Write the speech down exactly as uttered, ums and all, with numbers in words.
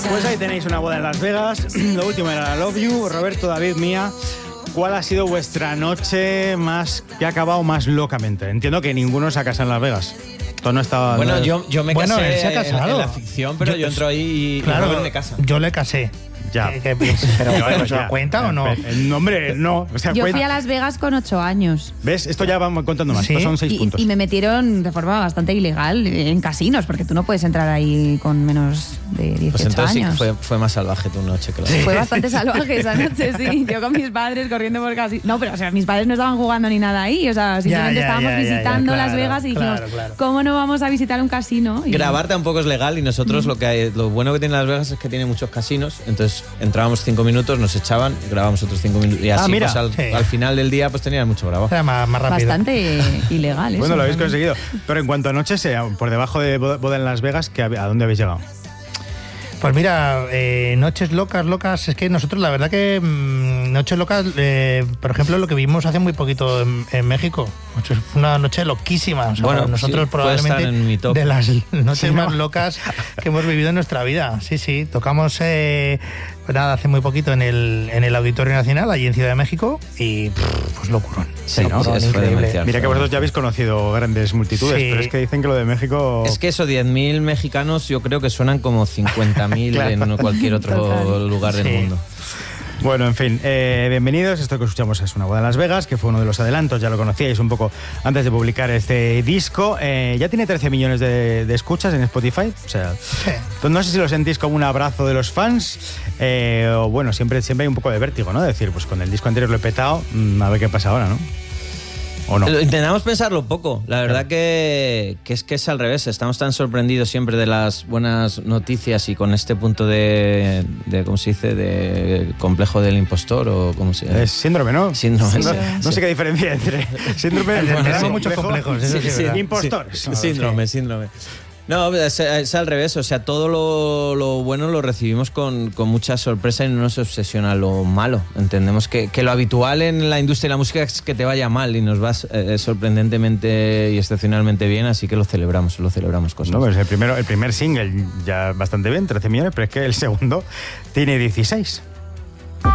Pues ahí tenéis una boda en Las Vegas. Lo último era Love You. Roberto, David, Mía, ¿cuál ha sido vuestra noche más que ha acabado más locamente? Entiendo que ninguno se ha casado en Las Vegas. Tú no estaba. Bueno, yo, yo me Bueno, casé él se ha casado. en, en la ficción, pero yo, yo entro ahí y claro, Robert me casa. Yo le casé. Ya. ¿Qué, qué, pero bueno, ¿se Ya. cuenta o no? El nombre, no. O sea, Yo cuenta. fui a Las Vegas con ocho años. ¿Ves? Esto ya vamos contando más. ¿Sí? Estos son seis Y, puntos. y me metieron de forma bastante ilegal en casinos, porque tú no puedes entrar ahí con menos de dieciocho Pues entonces años. sí, fue, fue más salvaje tu noche, claro. Fue bastante salvaje esa noche, sí. Yo con mis padres corriendo por casinos. No, pero o sea, mis padres no estaban jugando ni nada ahí. O sea, simplemente ya, estábamos ya, ya, visitando ya, Las claro, Vegas y dijimos, claro, claro. ¿cómo no vamos a visitar un casino? Y Grabar tampoco es legal y nosotros lo que hay, lo bueno que tiene Las Vegas es que tiene muchos casinos, entonces entrábamos cinco minutos, nos echaban, grabábamos otros cinco minutos y así Ah, mira. pues, al, Sí. al final del día pues tenían mucho grabado. Era más, más rápido. Bastante ilegal. Bueno, eso, lo habéis ¿no? conseguido. Pero en cuanto a noches, eh, por debajo de boda boda en Las Vegas, ¿qué hab- ¿a dónde habéis llegado? Pues mira, eh, noches locas, locas, es que nosotros la verdad que mmm, noches locas, eh, por ejemplo, lo que vimos hace muy poquito en, en México, fue una noche loquísima. O sea, Bueno, nosotros sí, puede estar probablemente en mi top. de las noches Sí, ¿no? más locas que hemos vivido en nuestra vida. Sí, sí, tocamos eh, pues nada, hace muy poquito en el, en el Auditorio Nacional, allí en Ciudad de México, y pff, pues locurón. Sí, ¿no? Locurón, Sí, fue increíble. demencial. Mira que vosotros ya habéis conocido grandes multitudes, Sí. pero es que dicen que lo de México... Es que eso, diez mil mexicanos yo creo que suenan como cincuenta mil Claro. en cualquier otro Total. lugar del Sí. mundo. Bueno, en fin, eh, bienvenidos. Esto que escuchamos es Una boda en Las Vegas, que fue uno de los adelantos, ya lo conocíais un poco antes de publicar este disco. Eh, ya tiene trece millones de, de escuchas en Spotify. O sea, Sí. entonces no sé si lo sentís como un abrazo de los fans eh, o bueno, siempre, siempre hay un poco de vértigo, ¿no? De decir, pues con el disco anterior lo he petado, mm, a ver qué pasa ahora, ¿no? ¿O no? Lo- Intentamos pensarlo poco. La verdad que, que es que es al revés. Estamos tan sorprendidos siempre de las buenas noticias y con este punto de, de ¿cómo se dice? De complejo del impostor o cómo se llama. Es síndrome, ¿no? Síndrome. No, Sí. no sé qué diferencia entre síndrome y Tenemos complejo. muchos complejos, eso sí, es verdad. Impostores. Sí, síndrome, síndrome. No, es, es al revés. O sea, todo lo, lo bueno lo recibimos con, con mucha sorpresa y no nos obsesiona lo malo. Entendemos que, que lo habitual en la industria de la música es que te vaya mal y nos va eh, sorprendentemente y excepcionalmente bien, así que lo celebramos, lo celebramos cosas. No, pues el, primero, el primer single ya bastante bien, trece millones, pero es que el segundo tiene dieciséis.